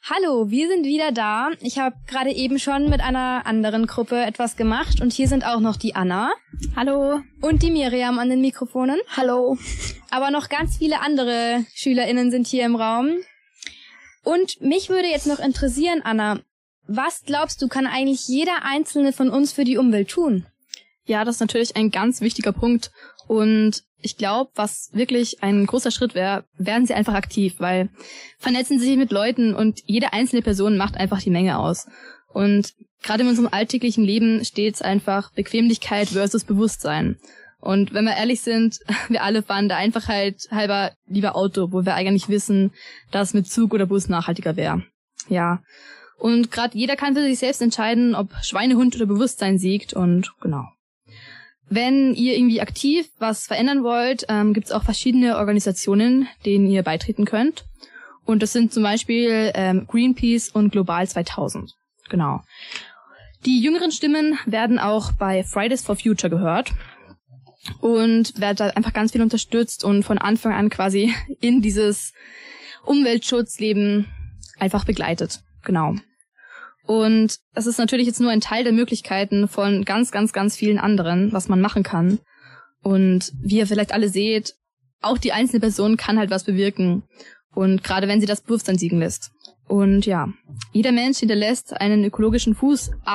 Hallo, wir sind wieder da. Ich habe gerade eben schon mit einer anderen Gruppe etwas gemacht und hier sind auch noch die Anna. Hallo. Und die Miriam an den Mikrofonen. Hallo. Aber noch ganz viele andere SchülerInnen sind hier im Raum. Und mich würde jetzt noch interessieren, Anna, was glaubst du, kann eigentlich jeder Einzelne von uns für die Umwelt tun? Ja, das ist natürlich ein ganz wichtiger Punkt. Und ich glaube, was wirklich ein großer Schritt wäre, werden sie einfach aktiv, weil vernetzen sie sich mit Leuten und jede einzelne Person macht einfach die Menge aus. Und gerade in unserem alltäglichen Leben steht es einfach Bequemlichkeit versus Bewusstsein. Und wenn wir ehrlich sind, wir alle fahren der Einfachheit halber lieber Auto, wo wir eigentlich wissen, dass mit Zug oder Bus nachhaltiger wäre. Ja. Und gerade jeder kann für sich selbst entscheiden, ob Schweinehund oder Bewusstsein siegt und genau. Wenn ihr irgendwie aktiv was verändern wollt, gibt es auch verschiedene Organisationen, denen ihr beitreten könnt. Und das sind zum Beispiel Greenpeace und Global 2000. Genau. Die jüngeren Stimmen werden auch bei Fridays for Future gehört und werden da einfach ganz viel unterstützt und von Anfang an quasi in dieses Umweltschutzleben einfach begleitet. Genau. Und das ist natürlich jetzt nur ein Teil der Möglichkeiten von ganz, ganz, ganz vielen anderen, was man machen kann. Und wie ihr vielleicht alle seht, auch die einzelne Person kann halt was bewirken. Und gerade wenn sie das Bewusstsein siegen lässt. Und ja, jeder Mensch hinterlässt einen ökologischen Fuß